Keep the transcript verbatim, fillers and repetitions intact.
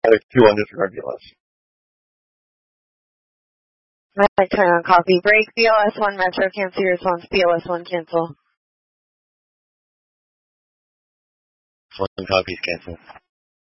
There's two on disregard B L S. I turn on copy. Break B L S one Metro, cancel your response. B L S one cancel. One copies cancel.